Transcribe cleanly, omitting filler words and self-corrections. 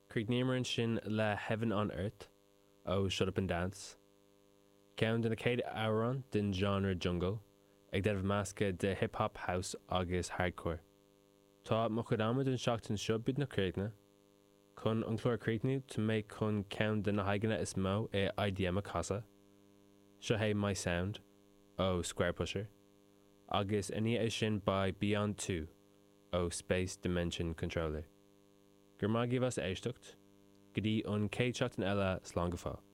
Creagnímarin sin le Heaven on Earth ó Shut Up and Dance. Ceann den na céad amhrán den genre jungle ag deirbh measca de hip-hop house agus hardcore. Tá mo chudámad an seachtain seo bid na créagna, chun an chlór créagniú to make chun ceann den na haigeanna is mó IDM a casa, seo é My Sound ó Square Pusher, agus iní é sin by Beyond 2 ó Space Dimension Controller. Gur má gibh as éisteacht, go dtí an céad seachtain eile slán go fá.